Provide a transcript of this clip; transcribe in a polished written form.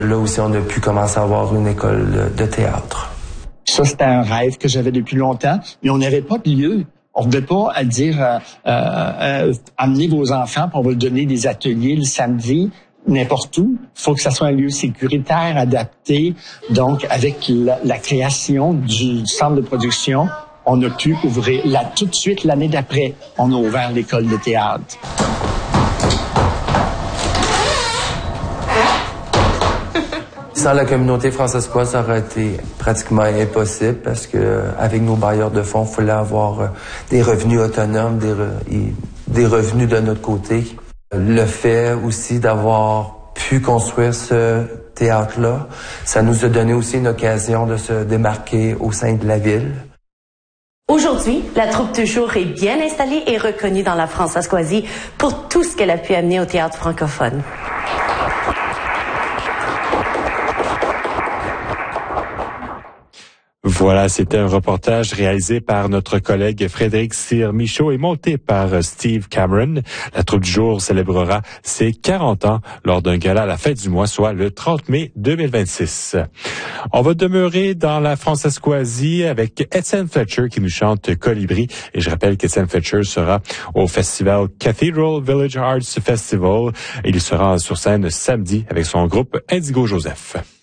Là aussi, on a pu commencer à avoir une école de théâtre. Ça, c'était un rêve que j'avais depuis longtemps, mais on n'avait pas de lieu. On ne pouvait pas dire amenez vos enfants, puis on va leur donner des ateliers le samedi, n'importe où. Il faut que ça soit un lieu sécuritaire, adapté. Donc, avec la création du centre de production, on a pu ouvrir tout de suite l'année d'après. On a ouvert l'école de théâtre. Sans la communauté française-quoi, ça aurait été pratiquement impossible parce que avec nos bailleurs de fonds, il fallait avoir des revenus autonomes, des revenus de notre côté. Le fait aussi d'avoir pu construire ce théâtre-là, ça nous a donné aussi une occasion de se démarquer au sein de la ville. Aujourd'hui, la troupe Toujours est bien installée et reconnue dans la Françoiskoisie pour tout ce qu'elle a pu amener au théâtre francophone. Voilà, c'était un reportage réalisé par notre collègue Frédéric Cyr-Michaud et monté par Steve Cameron. La troupe du jour célébrera ses 40 ans lors d'un gala à la fin du mois, soit le 30 mai 2026. On va demeurer dans la Françoiskoisie avec Étienne Fletcher qui nous chante Colibri. Et je rappelle qu'Étienne Fletcher sera au festival Cathedral Village Arts Festival. Il sera sur scène samedi avec son groupe Indigo Joseph.